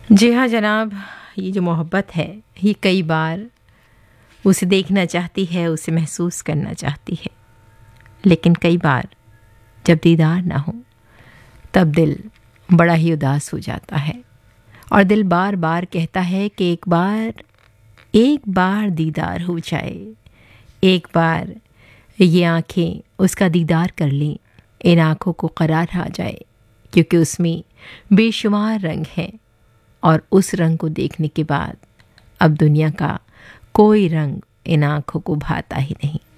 जी हाँ जनाब, ये जो मोहब्बत है ये कई बार उसे देखना चाहती है, उसे महसूस करना चाहती है, लेकिन कई बार जब दीदार ना हो तब दिल बड़ा ही उदास हो जाता है और दिल बार बार कहता है कि एक बार दीदार हो जाए, एक बार ये आँखें उसका दीदार कर लें, इन आँखों को करार आ जाए, क्योंकि उसमें बेशुमार रंग हैं और उस रंग को देखने के बाद अब दुनिया का कोई रंग इन आँखों को भाता ही नहीं।